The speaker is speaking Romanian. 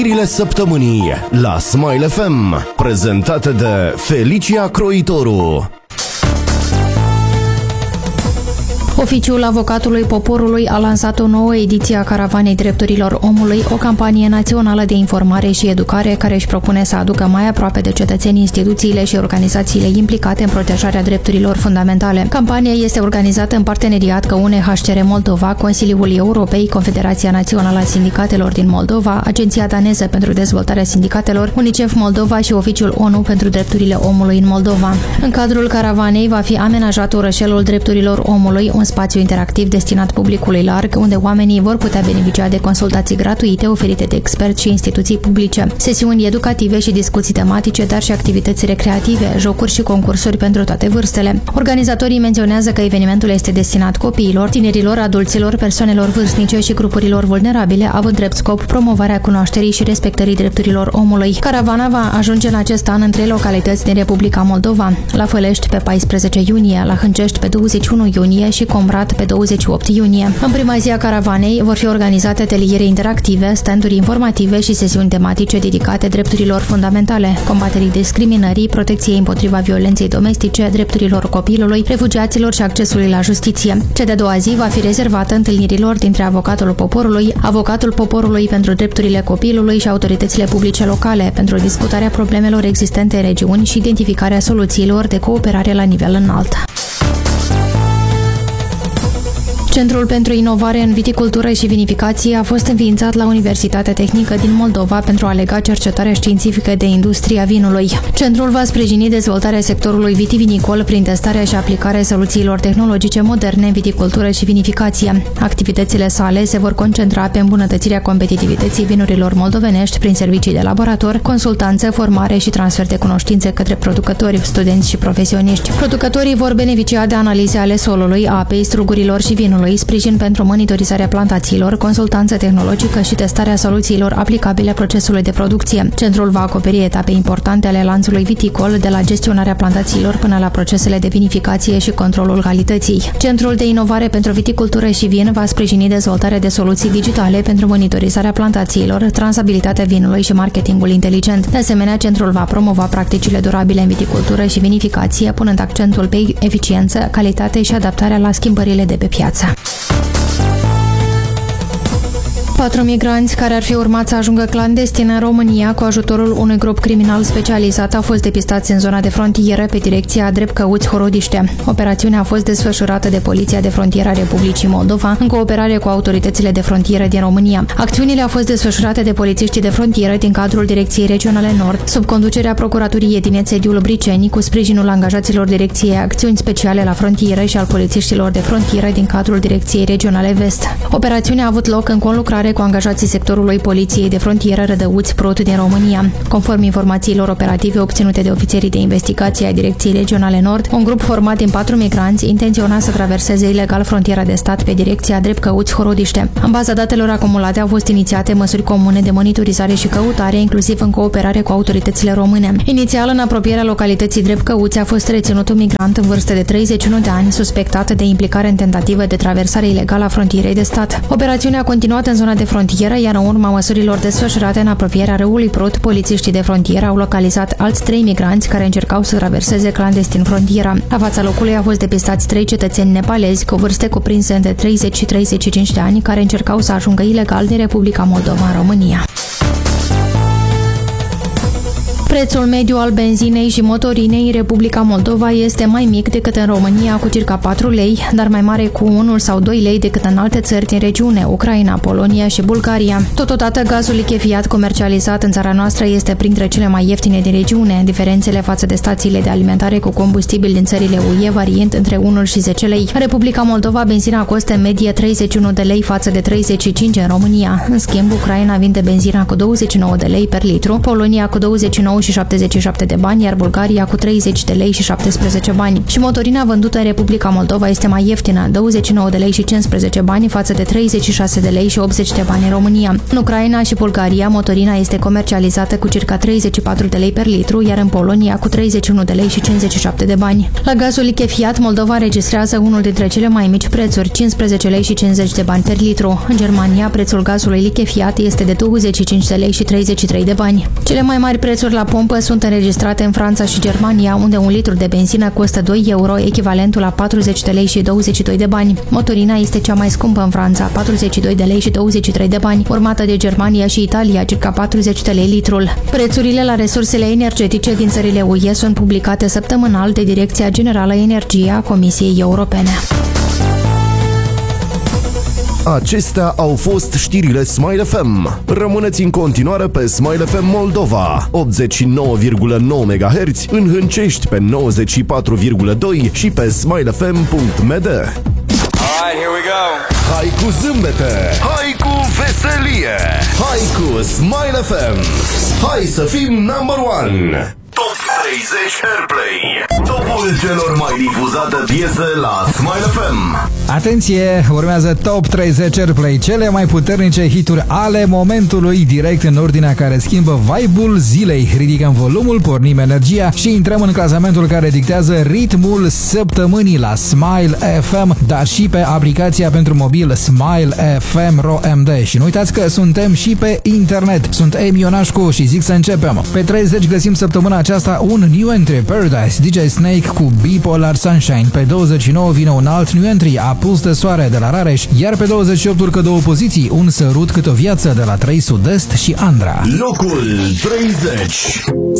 Săptămânii la Smile FM, prezentate de Felicia Croitoru. Oficiul Avocatului Poporului a lansat o nouă ediție a Caravanei Drepturilor Omului, o campanie națională de informare și educare care își propune să aducă mai aproape de cetățeni instituțiile și organizațiile implicate în protejarea drepturilor fundamentale. Campania este organizată în parteneriat cu UNHCR Moldova, Consiliul Europei, Confederația Națională a Sindicatelor din Moldova, Agenția Daneză pentru Dezvoltarea Sindicatelor, UNICEF Moldova și Oficiul ONU pentru Drepturile Omului în Moldova. În cadrul caravanei va fi amenajat orășelul drepturilor omului, un spațiu interactiv destinat publicului larg, unde oamenii vor putea beneficia de consultații gratuite oferite de experți și instituții publice, sesiuni educative și discuții tematice, dar și activități recreative, jocuri și concursuri pentru toate vârstele. Organizatorii menționează că evenimentul este destinat copiilor, tinerilor, adulților, persoanelor vârstnice și grupurilor vulnerabile, având drept scop promovarea cunoașterii și respectării drepturilor omului. Caravana va ajunge în acest an în 3 localități din Republica Moldova: la Fălești pe 14 iunie, la Hâncești pe 21 iunie și Comrat pe 28 iunie. În prima zi a caravanei vor fi organizate ateliere interactive, stand-uri informative și sesiuni tematice dedicate drepturilor fundamentale, combaterii discriminării, protecției împotriva violenței domestice, drepturilor copilului, refugiaților și accesului la justiție. Cea de-a doua zi va fi rezervată întâlnirilor dintre Avocatul Poporului, Avocatul Poporului pentru Drepturile Copilului și autoritățile publice locale pentru discutarea problemelor existente în regiuni și identificarea soluțiilor de cooperare la nivel înalt. Centrul pentru Inovare în Viticultură și Vinificație a fost înființat la Universitatea Tehnică din Moldova pentru a lega cercetarea științifică de industria vinului. Centrul va sprijini dezvoltarea sectorului vitivinicol prin testarea și aplicarea soluțiilor tehnologice moderne în viticultură și vinificație. Activitățile sale se vor concentra pe îmbunătățirea competitivității vinurilor moldovenești prin servicii de laborator, consultanță, formare și transfer de cunoștințe către producători, studenți și profesioniști. Producătorii vor beneficia de analize ale solului, apei, strugurilor și vinului, sprijin pentru monitorizarea plantațiilor, consultanță tehnologică și testarea soluțiilor aplicabile procesului de producție. Centrul va acoperi etape importante ale lanțului viticol, de la gestionarea plantațiilor până la procesele de vinificație și controlul calității. Centrul de Inovare pentru Viticultură și Vin va sprijini dezvoltarea de soluții digitale pentru monitorizarea plantațiilor, trasabilitatea vinului și marketingul inteligent. De asemenea, centrul va promova practicile durabile în viticultură și vinificație, punând accentul pe eficiență, calitate și adaptarea la schimbările de pe piață. 4 migranți care ar fi urmat să ajungă clandestin în România cu ajutorul unui grup criminal specializat au fost depistați în zona de frontieră pe direcția Drept Căuți-Horodiște. Operațiunea a fost desfășurată de Poliția de Frontieră a Republicii Moldova în cooperare cu autoritățile de frontieră din România. Acțiunile au fost desfășurate de polițiștii de frontieră din cadrul Direcției Regionale Nord, sub conducerea Procuraturii din sediul Briceni, cu sprijinul angajaților Direcției Acțiuni Speciale la Frontieră și al polițiștilor de frontieră din cadrul Direcției Regionale Vest. Operațiunea a avut loc în conlucrare cu angajații sectorului Poliției de Frontieră Rădăuți-Prut din România. Conform informațiilor operative obținute de ofițerii de investigație ai Direcției Regionale Nord, un grup format din 4 migranți intenționa să traverseze ilegal frontiera de stat pe direcția Drept Căuți-Horodiște. În baza datelor acumulate au fost inițiate măsuri comune de monitorizare și căutare, inclusiv în cooperare cu autoritățile române. Inițial, în apropierea localității Drept Căuți a fost reținut un migrant în vârstă de 31 de ani, suspectat de implicare în tentativă de traversare ilegală a frontierei de stat. Operațiunea a continuat în zona de frontieră, iar în urma măsurilor desfășurate în apropierea râului Prut, polițiștii de frontieră au localizat alți 3 migranți care încercau să traverseze clandestin frontiera. La fața locului au fost depistați 3 cetățeni nepalezi cu vârste cuprinse între 30 și 35 de ani care încercau să ajungă ilegal din Republica Moldova în România. Prețul mediu al benzinei și motorinei în Republica Moldova este mai mic decât în România, cu circa 4 lei, dar mai mare cu 1 sau 2 lei decât în alte țări din regiune, Ucraina, Polonia și Bulgaria. Totodată, gazul lichefiat comercializat în țara noastră este printre cele mai ieftine din regiune, diferențele față de stațiile de alimentare cu combustibil din țările UE variind între 1 și 10 lei. În Republica Moldova, benzina costă în medie 31 de lei față de 35 în România. În schimb, Ucraina vinde benzina cu 29 de lei per litru, Polonia cu 29 și 77 de bani, iar Bulgaria cu 30 de lei și 17 bani. Și motorina vândută în Republica Moldova este mai ieftină, 29 de lei și 15 bani față de 36 de lei și 80 de bani în România. În Ucraina și Bulgaria, motorina este comercializată cu circa 34 de lei per litru, iar în Polonia cu 31 de lei și 57 de bani. La gazul lichefiat, Moldova înregistrează unul dintre cele mai mici prețuri, 15 lei și 50 de bani per litru. În Germania, prețul gazului lichefiat este de 25 de lei și 33 de bani. Cele mai mari prețuri la pompă sunt înregistrate în Franța și Germania, unde un litru de benzină costă 2 euro, echivalentul la 40 de lei și 22 de bani. Motorina este cea mai scumpă în Franța, 42 de lei și 23 de bani, urmată de Germania și Italia, circa 40 de lei litrul. Prețurile la resursele energetice din țările UE sunt publicate săptămânal de Direcția Generală Energie a Comisiei Europene. Acestea au fost știrile Smile FM. Rămâneți în continuare pe Smile FM Moldova, 89,9 MHz, în Hâncești pe 94,2 și pe smilefm.md. Alright, here we go. Hai cu zâmbete, hai cu veselie, hai cu Smile FM. Hai să fim number one. Top 30 Airplay. Topul celor mai difuzate piese la Smile FM. Atenție, urmează Top 30 Airplay, cele mai puternice hituri ale momentului, direct în ordinea care schimbă vibe-ul zilei. Ridicăm volumul, pornim energia și intrăm în clasamentul care dictează ritmul săptămânii la Smile FM, dar și pe aplicația pentru mobil Smile FM Ro MD. Și nu uitați că suntem și pe internet. Sunt Emi Ionașcu și zic să începem. Pe 30 găsim săptămâna aceasta un new entry, Paradise, DJ Snake cu Bipolar Sunshine. Pe 29 vine un alt new entry, Apuls de soare de la Rareș, iar pe 28 urcă două poziții, Un sărut cât o viață de la 3 Sud-Est și Andra. Locul 30.